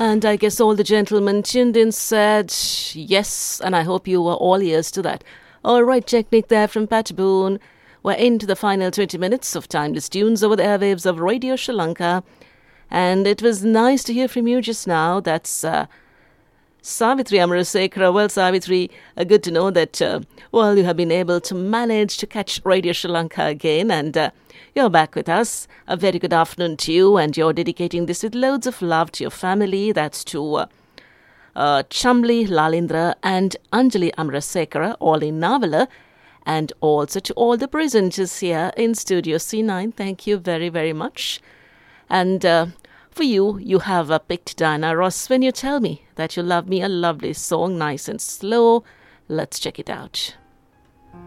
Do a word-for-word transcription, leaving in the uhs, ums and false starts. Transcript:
And I guess all the gentlemen tuned in said yes, and I hope you were all ears to that. All right, Jack Nick there from Patboon. We're into the final twenty minutes of Timeless Tunes over the airwaves of Radio Sri Lanka. And it was nice to hear from you just now. That's uh, Savitri Amarasekara. Well, Savitri, uh, good to know that, uh, well, you have been able to manage to catch Radio Sri Lanka again. And uh, you're back with us. A very good afternoon to you. And you're dedicating this with loads of love to your family. That's to uh, uh, Chamli Lalindra and Anjali Amarasekara, all in Navala. And also to all the presenters here in Studio C nine. Thank you very, very much. And uh, for you, you have uh, picked Diana Ross. When you tell me that you love me, a lovely song, nice and slow. Let's check it out.